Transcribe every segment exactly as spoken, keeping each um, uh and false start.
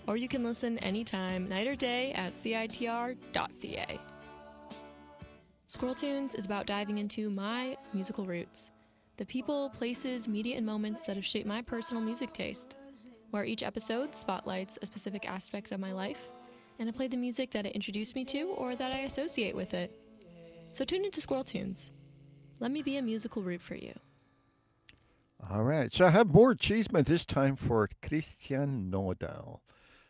or you can listen anytime, night or day, at C I T R dot C A. Squirrel Tunes is about diving into my musical roots, the people, places, media, and moments that have shaped my personal music taste, where each episode spotlights a specific aspect of my life, and I play the music that it introduced me to or that I associate with it. So tune into Squirrel Tunes. Let me be a musical root for you. All right. So I have more Cheeseman this time for Christian Nodal.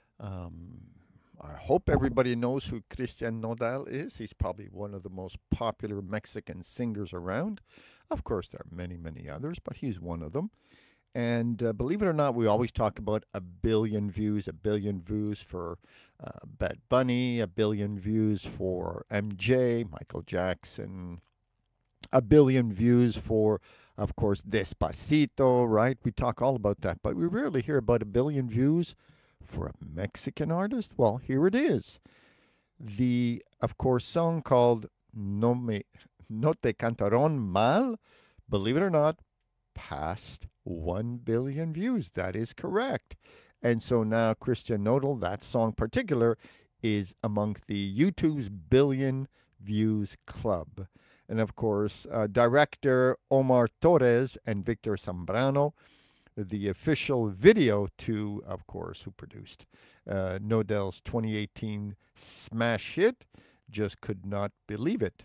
Um, I hope everybody knows who Christian Nodal is. He's probably one of the most popular Mexican singers around. Of course, there are many, many others, but he's one of them. And uh, believe it or not, we always talk about a billion views, a billion views for uh, Bad Bunny, a billion views for M J, Michael Jackson, a billion views for, of course, Despacito, right? We talk all about that, but we rarely hear about a billion views for a Mexican artist. Well, here it is. The, of course, song called No Me No Te Cantaron Mal, believe it or not, passed one billion views. That is correct. And so now Christian Nodal, that song particular, is among the YouTube's billion views club. And of course, uh, director Omar Torres and Victor Zambrano, the official video to, of course, who produced uh, Nodal's twenty eighteen smash hit, just could not believe it.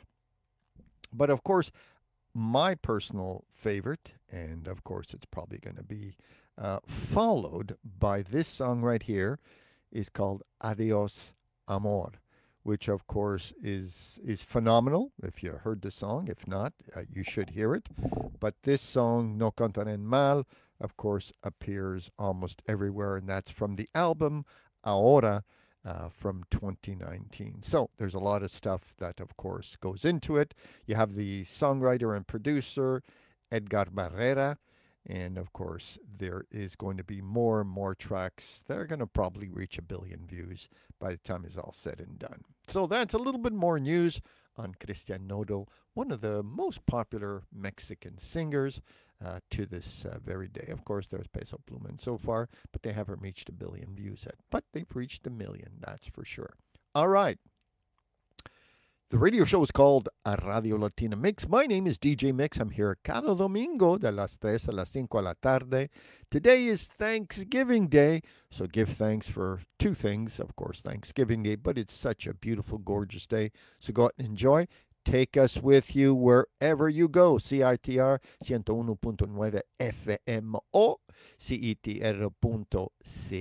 But of course, my personal favorite, and of course, it's probably going to be uh, followed by this song right here, is called Adios Amor, which of course is is phenomenal. If you heard the song, if not, uh, you should hear it. But this song, No Cantaré Mal, of course, appears almost everywhere, and that's from the album Ahora, uh, from twenty nineteen. So there's a lot of stuff that, of course, goes into it. You have the songwriter and producer, Edgar Barrera. And of course, there is going to be more and more tracks that are going to probably reach a billion views by the time it's all said and done. So that's a little bit more news on Christian Nodal, one of the most popular Mexican singers uh, to this uh, very day. Of course, there's Peso Pluma so far, but they haven't reached a billion views yet. But they've reached a million, that's for sure. All right. The radio show is called A Radio Latina Mix. My name is D J Mix. I'm here cada domingo de las tres a las cinco a la tarde. Today is Thanksgiving Day, so give thanks for two things. Of course, Thanksgiving Day, but it's such a beautiful, gorgeous day. So go out and enjoy. Take us with you wherever you go. C I T R one oh one point nine F M o C I T R punto C